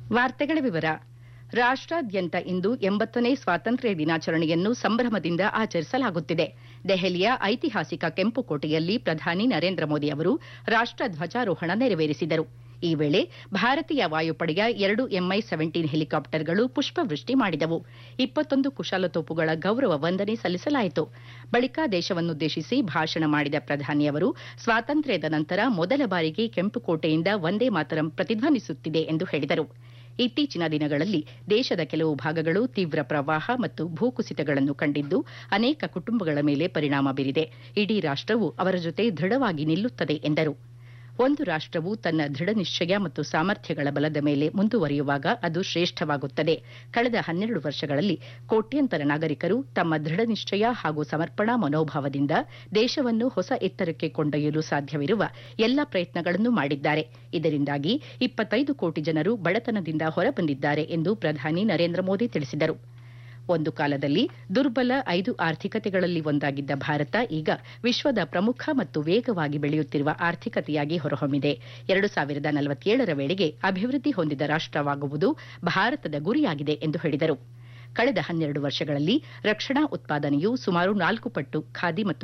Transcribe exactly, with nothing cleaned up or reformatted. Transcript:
ವಾರ್ತೆಗಳ ವಿವರ ರಾಷ್ಟ್ರಾದ್ಯಂತ ಇಂದು ಎಂಬತ್ತನೇ ಸ್ವಾತಂತ್ರ್ಯ ದಿನಾಚರಣೆಯನ್ನು ಸಂಭ್ರಮದಿಂದ ಆಚರಿಸಲಾಗುತ್ತಿದೆ. ದೆಹಲಿಯ ಐತಿಹಾಸಿಕ ಕೆಂಪುಕೋಟೆಯಲ್ಲಿ ಪ್ರಧಾನಿ ನರೇಂದ್ರ ಮೋದಿ ಅವರು ರಾಷ್ಟ ಧ್ವಜಾರೋಹಣ ನೆರವೇರಿಸಿದರು. ಈ ವೇಳೆ ಭಾರತೀಯ ವಾಯುಪಡೆಯ ಎರಡು ಎಂಐ ಸೆವೆಂಟೀನ್ ಹೆಲಿಕಾಪ್ಟರ್ಗಳು ಪುಷ್ಪವೃಷ್ಟಿ ಮಾಡಿದವು. ಇಪ್ಪತ್ತೊಂದು ಕುಶಾಲತೋಪುಗಳ ಗೌರವ ವಂದನೆ ಸಲ್ಲಿಸಲಾಯಿತು. ಬಳಿಕ ದೇಶವನ್ನುದ್ದೇಶಿಸಿ ಭಾಷಣ ಮಾಡಿದ ಪ್ರಧಾನಿ ಅವರು ಸ್ವಾತಂತ್ರ್ಯದ ನಂತರ ಮೊದಲ ಬಾರಿಗೆ ಕೆಂಪುಕೋಟೆಯಿಂದ ವಂದೇ ಮಾತರಂ ಪ್ರತಿಧ್ವನಿಸುತ್ತಿದೆ ಎಂದು ಹೇಳಿದರು. ಇತ್ತೀಚಿನ ದಿನಗಳಲ್ಲಿ ದೇಶದ ಕೆಲವು ಭಾಗಗಳು ತೀವ್ರ ಪ್ರವಾಹ ಮತ್ತು ಭೂಕುಸಿತಗಳನ್ನು ಕಂಡಿದ್ದು ಅನೇಕ ಕುಟುಂಬಗಳ ಮೇಲೆ ಪರಿಣಾಮ ಬೀರಿದೆ. ಇಡೀ ರಾಷ್ಟವು ಅವರ ಜೊತೆ ದೃಢವಾಗಿ ನಿಲ್ಲುತ್ತದೆ ಎಂದರು. ಒಂದು ರಾಷ್ಟವು ತನ್ನ ದೃಢ ನಿಶ್ಚಯ ಮತ್ತು ಸಾಮರ್ಥ್ಯಗಳ ಬಲದ ಮೇಲೆ ಮುಂದುವರಿಯುವಾಗ ಅದು ಶ್ರೇಷ್ಠವಾಗುತ್ತದೆ. ಕಳೆದ ಹನ್ನೆರಡು ವರ್ಷಗಳಲ್ಲಿ ಕೋಟ್ಯಂತರ ನಾಗರಿಕರು ತಮ್ಮ ದೃಢ ನಿಶ್ಚಯ ಹಾಗೂ ಸಮರ್ಪಣಾ ಮನೋಭಾವದಿಂದ ದೇಶವನ್ನು ಹೊಸ ಎತ್ತರಕ್ಕೆ ಕೊಂಡೊಯ್ಯಲು ಸಾಧ್ಯವಿರುವ ಎಲ್ಲ ಪ್ರಯತ್ನಗಳನ್ನು ಮಾಡಿದ್ದಾರೆ. ಇದರಿಂದಾಗಿ ಇಪ್ಪತ್ತೈದು ಕೋಟಿ ಜನರು ಬಡತನದಿಂದ ಹೊರಬಂದಿದ್ದಾರೆ ಎಂದು ಪ್ರಧಾನಿ ನರೇಂದ್ರ ಮೋದಿ ತಿಳಿಸಿದರು. ಒಂದು ಕಾಲದಲ್ಲಿ ದುರ್ಬಲ ಐದು ಆರ್ಥಿಕತೆಗಳಲ್ಲಿ ಒಂದಾಗಿದ್ದ ಭಾರತ ಈಗ ವಿಶ್ವದ ಪ್ರಮುಖ ಮತ್ತು ವೇಗವಾಗಿ ಬೆಳೆಯುತ್ತಿರುವ ಆರ್ಥಿಕತೆಯಾಗಿ ಹೊರಹೊಮ್ಮಿದೆ. ಎರಡು ಸಾವಿರದ ನಲವತ್ತೇಳರ ವೇಳೆಗೆ ಅಭಿವೃದ್ಧಿ ಹೊಂದಿದ ರಾಷ್ಟವಾಗುವುದು ಭಾರತದ ಗುರಿಯಾಗಿದೆ ಎಂದು ಹೇಳಿದರು. ಕಳೆದ ಹನ್ನೆರಡು ವರ್ಷಗಳಲ್ಲಿ ರಕ್ಷಣಾ ಉತ್ಪಾದನೆಯು ಸುಮಾರು ನಾಲ್ಕು ಪಟ್ಟು ಖಾದಿ ಮತ್ತು